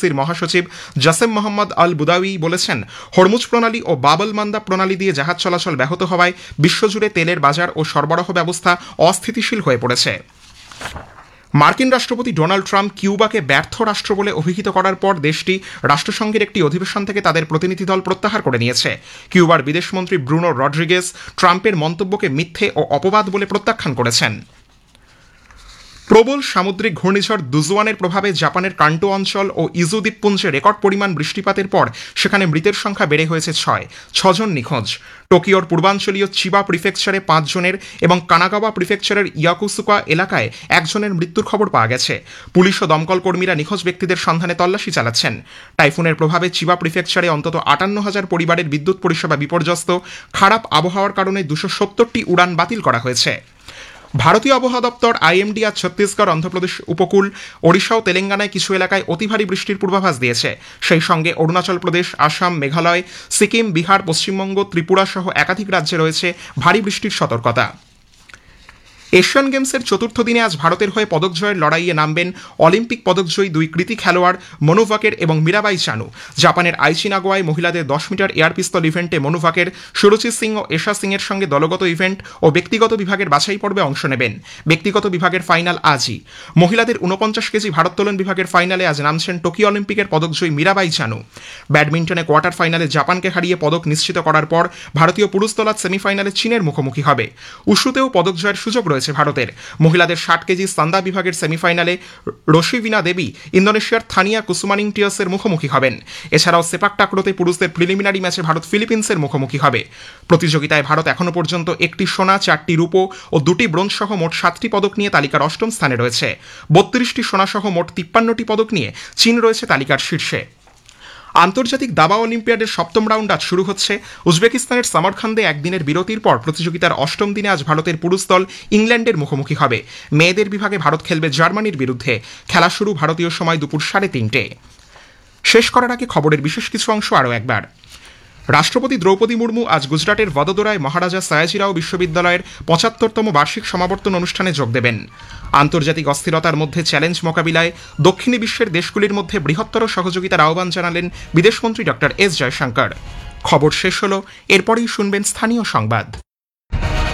আইআরজিসির মহাসচিব জাসেম মোহাম্মদ আল বুদাউই বলেছেন, হরমুজ প্রণালী ও বাবল মান্দা প্রণালী দিয়ে জাহাজ চলাচল ব্যাহত হওয়ায় বিশ্বজুড়ে তেলের বাজার ও সরবরাহ ব্যবস্থা অস্থিতিশীল হয়ে পড়েছে। মার্কিন রাষ্ট্রপতি ডোনাল্ড ট্রাম্প কিউবাকে ব্যর্থ রাষ্ট্র বলে অভিহিত করার পর দেশটি রাষ্ট্রসংঘের একটি অধিবেশন থেকে তাদের প্রতিনিধি দল প্রত্যাহার করে নিয়েছে। কিউবার বিদেশমন্ত্রী ব্রুনো রড্রিগেজ ট্রাম্পের মন্তব্যকে মিথ্যে ও অপবাদ বলে প্রত্যাখ্যান করেছেন। প্রবল সামুদ্রিক ঘূর্ণিঝড় দুজুয়ানের প্রভাবে জাপানের কান্টো অঞ্চল ও ইজু দ্বীপপুঞ্জে রেকর্ড পরিমাণ বৃষ্টিপাতের পর সেখানে মৃতের সংখ্যা বেড়ে হয়েছে 6 জন নিখোঁজ। টোকিওর পূর্বাঞ্চলীয় চিবা প্রিফেকচারে 5 জনের এবং কানাগাওয়া প্রিফেকচারের ইয়াকুসুকা এলাকায় 1 জনের মৃত্যুর খবর পাওয়া গেছে। পুলিশ ও দমকল কর্মীরা নিখোঁজ ব্যক্তিদের সন্ধানে তল্লাশি চালাচ্ছেন। টাইফুনের প্রভাবে চিবা প্রিফেকচারে অন্তত 58,000 পরিবারের বিদ্যুৎ পরিষেবা বিপর্যস্ত। খারাপ আবহাওয়ার কারণে 270টি উড়ান বাতিল করা হয়েছে। ভারতীয় আবহাওয়া দপ্তর আইএমডি আজ ছত্তিশগড়, অন্ধ্রপ্রদেশ উপকূল, ওড়িশা ও তেলেঙ্গানায় কিছু এলাকায় অতি ভারী বৃষ্টির পূর্বাভাস দিয়েছে। সেই সঙ্গে অরুণাচল প্রদেশ, আসাম, মেঘালয়, সিকিম, বিহার, পশ্চিমবঙ্গ, ত্রিপুরা সহ একাধিক রাজ্যে রয়েছে ভারী বৃষ্টির সতর্কতা। এশিয়ান গেমসের চতুর্থ দিনে আজ ভারতের হয়ে পদক জয়ের লড়াইয়ে নামবেন অলিম্পিক পদকজয়ী 2 কৃতী খেলোয়াড় মনু ভাকের এবং মীরাবাই চানু। জাপানের আইচি নাগোয়ায় মহিলাদের 10 মিটার এয়ার পিস্তল ইভেন্টে মনু ভাকের সুরুচি সিং ও এশা সিং এর সঙ্গে দলগত ইভেন্ট ও ব্যক্তিগত বিভাগের বাছাই পর্বে অংশ নেবেন। ব্যক্তিগত বিভাগের ফাইনাল আজই। মহিলাদের 49 কেজি ভারোত্তোলন বিভাগের ফাইনালে আজ নামছেন টোকিও অলিম্পিকের পদকজয়ী মীরাবাই চানু। ব্যাডমিন্টনে কোয়ার্টার ফাইনালে জাপানকে হারিয়ে পদক নিশ্চিত করার পর ভারতীয় পুরুষ দল সেমিফাইনালে চীনের মুখোমুখি হবে। উশুতেও পদক জয়ের সুযোগ রয়েছে ভারতের। মহিলাদের 60 কেজি সান্দা বিভাগের সেমিফাইনালে রশিবিনা দেবী ইন্দোনেশিয়ার থানিয়া কুসুমানিংটিয়াসের মুখোমুখি হবেন। এছাড়াও সেপাক টাকরোতে পুরুষদের প্রিলিমিনারি ম্যাচে ভারত ফিলিপিন্সের মুখোমুখি হবে। প্রতিযোগিতায় ভারত এখনো পর্যন্ত 1টি সোনা, 4টি রূপো ও 2টি ব্রোঞ্জ সহ মোট 7টি পদক নিয়ে তালিকার 8ম স্থানে রয়েছে। 32টি সোনা সহ মোট 53টি পদক নিয়ে চীন রয়েছে তালিকার শীর্ষে। আন্তর্জাতিক দাবা অলিম্পিয়াডের 7ম রাউন্ড আজ শুরু হচ্ছে। উজবেকিস্তানের সামারখান্দে একদিনের বিরতির পর প্রতিযোগিতার 8ম দিনে আজ ভারতের পুরুষ দল ইংল্যান্ডের মুখোমুখি হবে। মেয়েদের বিভাগে ভারত খেলবে জার্মানির বিরুদ্ধে। খেলা শুরু ভারতীয় সময় দুপুর 3:30। শেষ করার আগে খবরের বিশেষ কিছু অংশ আরও একবার। রাষ্ট্রপতি দ্রৌপদী মুর্মু আজ গুজরাটের ভদোদরায় মহারাজা সায়াজিরাও বিশ্ববিদ্যালয়ের 75তম বার্ষিক সমাবর্তন অনুষ্ঠানে যোগ দেবেন। আন্তর্জাতিক অস্থিরতার মধ্যে চ্যালেঞ্জ মোকাবিলায় দক্ষিণী বিশ্বের দেশগুলির মধ্যে বৃহত্তর সহযোগিতার আহ্বান জানালেন বিদেশমন্ত্রী ডক্টর এস জয়শঙ্কর। খবর শেষ হল, এরপরেই শুনবেন স্থানীয় সংবাদ।